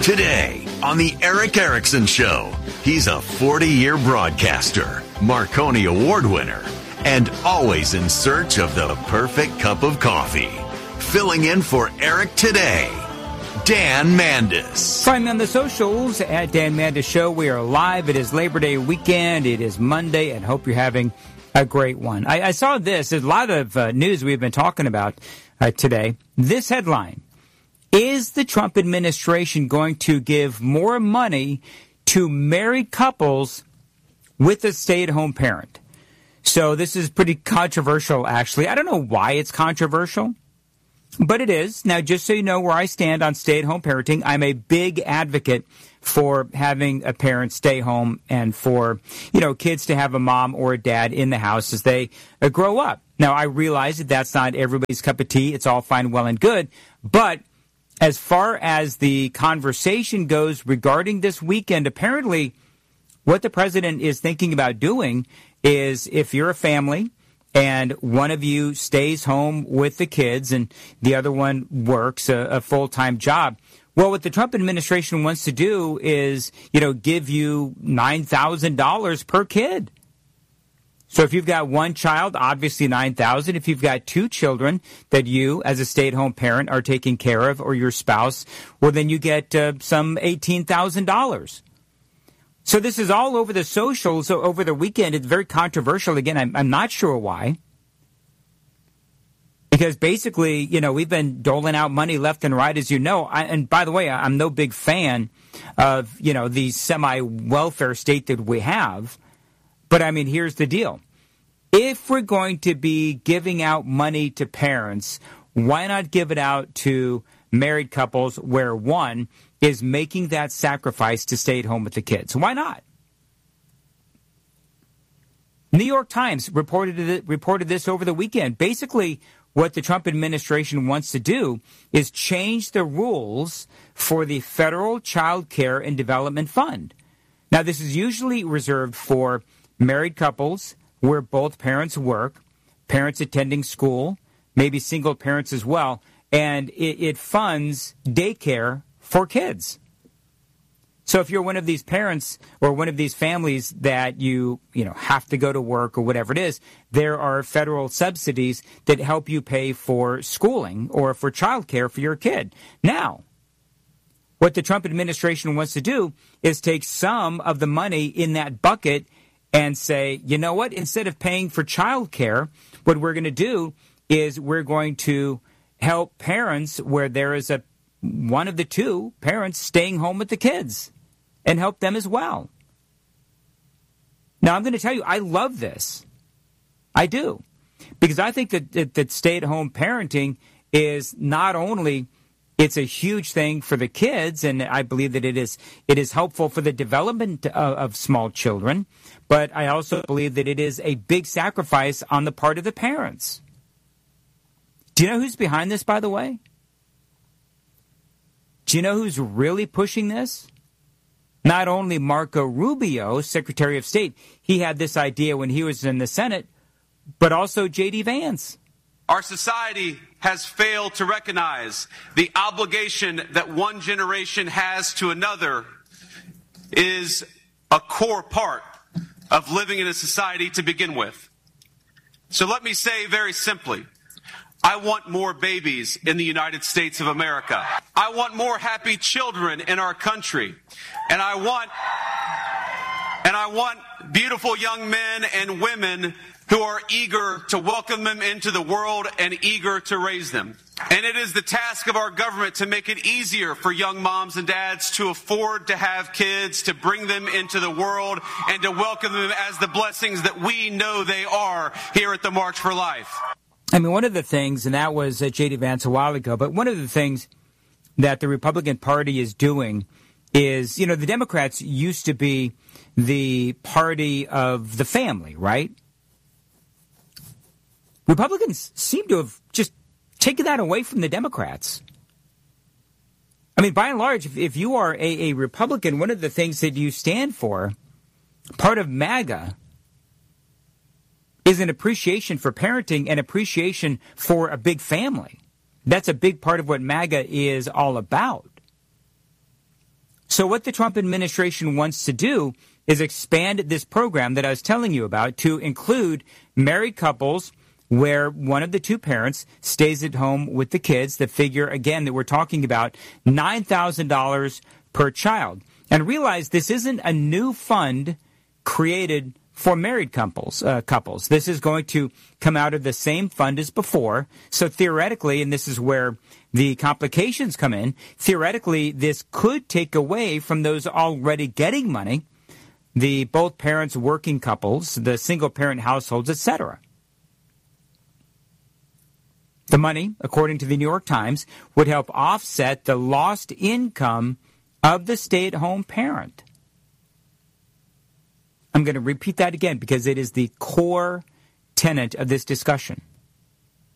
Today on the Erick Erickson Show, he's a 40-year broadcaster, Marconi Award winner, and always in search of the perfect cup of coffee. Filling in for Eric today, Dan Mandis. Find me on the socials at Dan Mandis Show. We are live. It is Labor Day weekend. It is Monday, and hope you're having a great one. I saw this. There's a lot of news we've been talking about today. This headline: is the Trump administration going to give more money to married couples with a stay-at-home parent? So this is pretty controversial, actually. I don't know why it's controversial, but it is. Now, just so you know where I stand on stay-at-home parenting, I'm a big advocate for having a parent stay home and for, kids to have a mom or a dad in the house as they grow up. Now, I realize that that's not everybody's cup of tea. It's all fine, well, and good. But as far as the conversation goes regarding this weekend, apparently what the president is thinking about doing is, if you're a family and one of you stays home with the kids and the other one works a full-time job, well, what the Trump administration wants to do is, give you $9,000 per kid. So if you've got one child, obviously $9,000. If you've got two children that you, as a stay-at-home parent, are taking care of, or your spouse, well, then you get some $18,000. So this is all over the socials over the weekend. It's very controversial. Again, I'm not sure why. Because basically, we've been doling out money left and right, as you know. And by the way, I'm no big fan of, the semi-welfare state that we have. But, here's the deal. If we're going to be giving out money to parents, why not give it out to married couples where one is making that sacrifice to stay at home with the kids? Why not? New York Times reported this over the weekend. Basically, what the Trump administration wants to do is change the rules for the Federal Child Care and Development Fund. Now, this is usually reserved for married couples where both parents work, parents attending school, maybe single parents as well, and it funds daycare for kids. So if you're one of these parents or one of these families that you have to go to work or whatever it is, there are federal subsidies that help you pay for schooling or for childcare for your kid. Now, what the Trump administration wants to do is take some of the money in that bucket and say, you know what, instead of paying for childcare, what we're going to do is we're going to help parents where there is one of the two parents staying home with the kids and help them as well. Now, I'm going to tell you, I love this. I do. Because I think that stay-at-home parenting is not only, it's a huge thing for the kids, and I believe that it is helpful for the development of small children, but I also believe that it is a big sacrifice on the part of the parents. Do you know who's behind this, by the way? Do you know who's really pushing this? Not only Marco Rubio, Secretary of State, he had this idea when he was in the Senate, but also J.D. Vance. Our society has failed to recognize the obligation that one generation has to another is a core part of living in a society to begin with. So let me say very simply, I want more babies in the United States of America. I want more happy children in our country. And I want beautiful young men and women who are eager to welcome them into the world and eager to raise them. And it is the task of our government to make it easier for young moms and dads to afford to have kids, to bring them into the world, and to welcome them as the blessings that we know they are here at the March for Life. One of the things, and that was J.D. Vance a while ago, but one of the things that the Republican Party is doing is, the Democrats used to be the party of the family, right? Republicans seem to have just taken that away from the Democrats. By and large, if you are a Republican, one of the things that you stand for, part of MAGA, is an appreciation for parenting and appreciation for a big family. That's a big part of what MAGA is all about. So what the Trump administration wants to do is expand this program that I was telling you about to include married couples where one of the two parents stays at home with the kids. The figure, again, that we're talking about, $9,000 per child. And realize this isn't a new fund created for married couples. This is going to come out of the same fund as before. So theoretically, and this is where the complications come in, theoretically, this could take away from those already getting money, the both parents working couples, the single-parent households, etc. The money, according to the New York Times, would help offset the lost income of the stay-at-home parent. I'm going to repeat that again because it is the core tenet of this discussion.